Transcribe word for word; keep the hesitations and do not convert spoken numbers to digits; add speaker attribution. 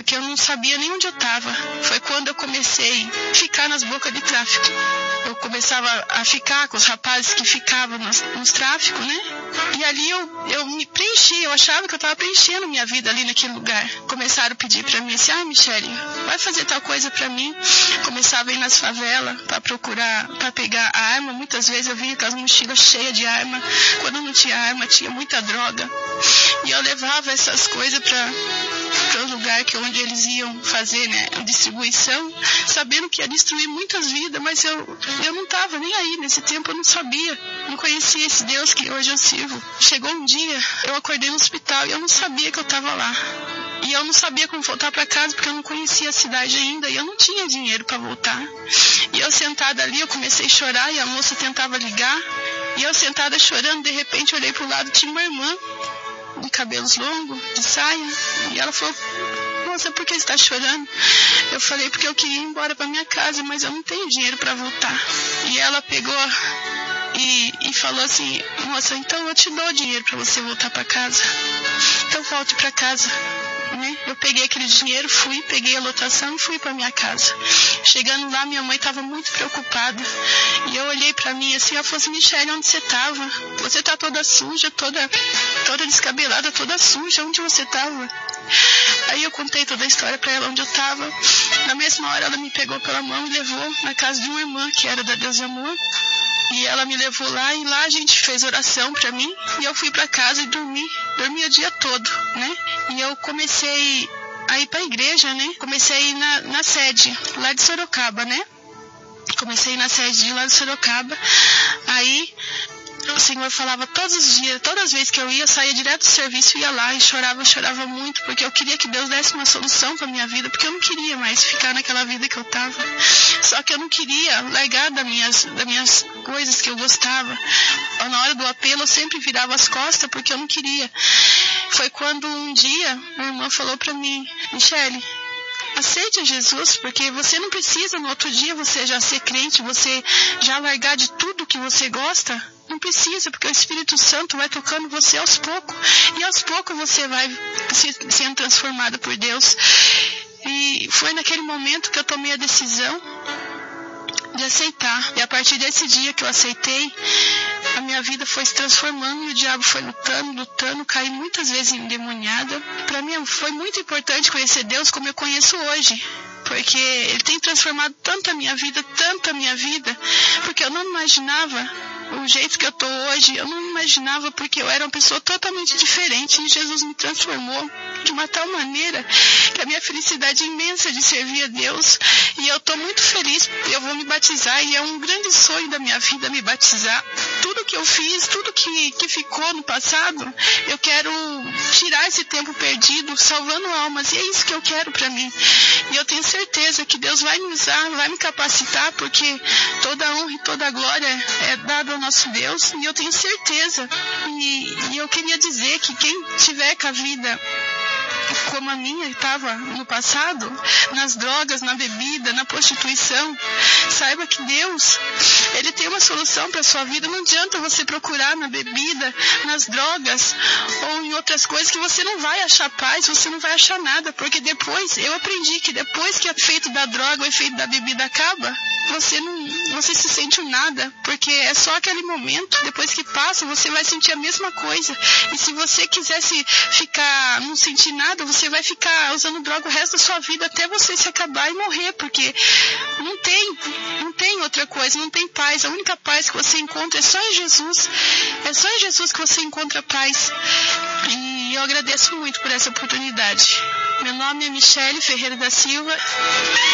Speaker 1: porque eu não sabia nem onde eu estava. Foi quando eu comecei a ficar nas bocas de tráfico. Eu começava a ficar com os rapazes que ficavam nos, nos tráficos, né? E ali eu, eu me preenchi, eu achava que eu estava preenchendo minha vida ali naquele lugar. Começaram a pedir para mim assim, ah, Michele, vai fazer tal coisa para mim. Começava a ir nas favelas para procurar, para pegar a arma. Muitas vezes eu vinha com as mochilas cheias de arma. Quando não tinha arma, tinha muita droga. E eu levava essas coisas para o lugar que onde eles iam fazer, né, a distribuição, sabendo que ia destruir muitas vidas, mas eu, eu não estava nem aí. Nesse tempo eu não sabia, não conhecia esse Deus que hoje eu sirvo. Chegou um dia, eu acordei no hospital e eu não sabia que eu estava lá. E eu não sabia como voltar para casa, porque eu não conhecia a cidade ainda, e eu não tinha dinheiro para voltar. E eu sentada ali, eu comecei a chorar, e a moça tentava ligar, e eu sentada chorando, de repente eu olhei para o lado, tinha uma irmã, de cabelos longos, de saia, e ela falou, moça, por que você está chorando? Eu falei, porque eu queria ir embora para minha casa, mas eu não tenho dinheiro para voltar. E ela pegou e, e falou assim, moça, então eu te dou dinheiro para você voltar para casa. Então volte para casa. Né? Eu peguei aquele dinheiro, fui, peguei a lotação e fui para minha casa. Chegando lá, minha mãe estava muito preocupada. E eu olhei para mim assim, ela falou assim, Michele, onde você estava? Você está toda suja, toda, toda descabelada, toda suja, onde você estava? Aí eu contei toda a história para ela, onde eu estava. Na mesma hora ela me pegou pela mão e levou na casa de uma irmã, que era da Deus de Amor. E ela me levou lá, e lá a gente fez oração pra mim, e eu fui pra casa e dormi, dormi o dia todo, né? E eu comecei a ir pra igreja, né? Comecei a ir na, na sede, lá de Sorocaba, né? Comecei a ir na sede de lá de Sorocaba, aí o Senhor falava todos os dias, todas as vezes que eu ia, eu saía direto do serviço, ia lá e chorava, chorava muito, porque eu queria que Deus desse uma solução para minha vida, porque eu não queria mais ficar naquela vida que eu estava. Só que eu não queria largar das minhas, das minhas coisas que eu gostava. Na hora do apelo, eu sempre virava as costas, porque eu não queria. Foi quando um dia, minha irmã falou para mim, Michele, aceite a Jesus, porque você não precisa no outro dia você já ser crente, você já largar de tudo que você gosta. Não precisa, porque o Espírito Santo vai tocando você aos poucos. E aos poucos você vai se, sendo transformado por Deus. E foi naquele momento que eu tomei a decisão de aceitar. E a partir desse dia que eu aceitei, a minha vida foi se transformando e o diabo foi lutando, lutando, caí muitas vezes endemoniada. Para mim foi muito importante conhecer Deus como eu conheço hoje, porque Ele tem transformado tanto a minha vida, tanto a minha vida, porque eu não imaginava o jeito que eu estou hoje, eu não imaginava, porque eu era uma pessoa totalmente diferente e Jesus me transformou de uma tal maneira que a minha felicidade é imensa de servir a Deus, e eu estou muito feliz, eu vou me batizar e é um grande sonho da minha vida me batizar. Tudo que eu fiz, tudo que, que ficou no passado, eu quero tirar esse tempo perdido, salvando almas, e é isso que eu quero para mim. E eu tenho certeza que Deus vai me usar, vai me capacitar, porque toda a honra e toda a glória é dada ao nosso Deus, e eu tenho certeza. E, e eu queria dizer que quem tiver com a vida como a minha estava no passado, nas drogas, na bebida, na prostituição, saiba que Deus, Ele tem uma solução para a sua vida. Não adianta você procurar na bebida, nas drogas ou em outras coisas, que você não vai achar paz, você não vai achar nada, porque depois, eu aprendi que depois que o efeito da droga, o efeito da bebida acaba, você não, você se sente um nada, porque é só aquele momento, depois que passa, você vai sentir a mesma coisa. E se você quisesse ficar, não sentir nada, você vai ficar usando droga o resto da sua vida, até você se acabar e morrer, porque não tem, não tem outra coisa, não tem paz. A única paz que você encontra é só em Jesus, é só em Jesus que você encontra paz. E eu agradeço muito por essa oportunidade. Meu nome é Michele Ferreira da Silva.